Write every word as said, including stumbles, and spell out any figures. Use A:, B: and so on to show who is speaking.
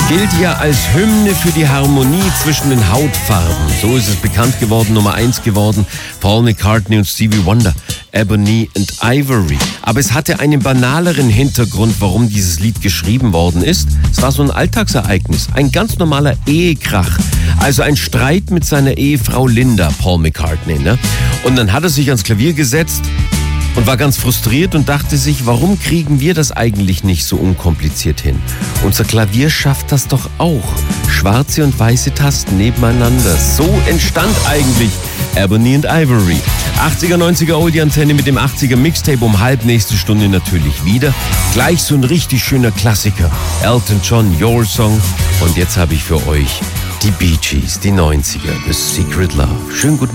A: Gilt ja als Hymne für die Harmonie zwischen den Hautfarben. So ist es bekannt geworden, Nummer eins geworden. Paul McCartney und Stevie Wonder, Ebony and Ivory. Aber es hatte einen banaleren Hintergrund, warum dieses Lied geschrieben worden ist. Es war so ein Alltagsereignis, ein ganz normaler Ehekrach. Also ein Streit mit seiner Ehefrau Linda, Paul McCartney. Ne? Und dann hat er sich ans Klavier gesetzt und war ganz frustriert und dachte sich, warum kriegen wir das eigentlich nicht so unkompliziert hin? Unser Klavier schafft das doch auch. Schwarze und weiße Tasten nebeneinander. So entstand eigentlich Ebony and Ivory. achtziger, neunziger Oldie-Antenne mit dem achtziger Mixtape um halb, nächste Stunde natürlich wieder. Gleich so ein richtig schöner Klassiker. Elton John, Your Song. Und jetzt habe ich für euch die Bee Gees, die neunziger, The Secret Love. Schönen guten